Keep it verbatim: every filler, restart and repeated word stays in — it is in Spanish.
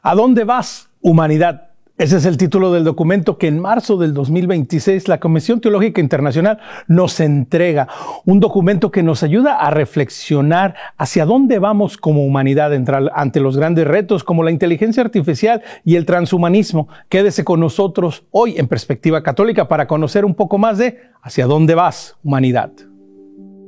¿A dónde vas, humanidad? Ese es el título del documento que en marzo del dos mil veintiséis la Comisión Teológica Internacional nos entrega. Un documento que nos ayuda a reflexionar hacia dónde vamos como humanidad ante los grandes retos como la inteligencia artificial y el transhumanismo. Quédese con nosotros hoy en Perspectiva Católica para conocer un poco más de hacia dónde vas, humanidad.